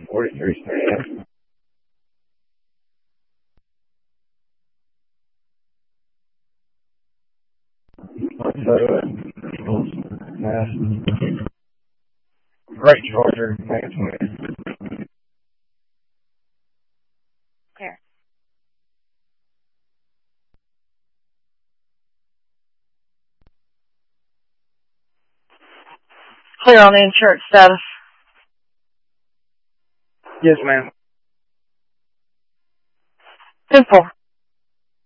43 stand. Great Georgia, next win. Clear. Clear on the insurance status. Yes, ma'am. 10-4.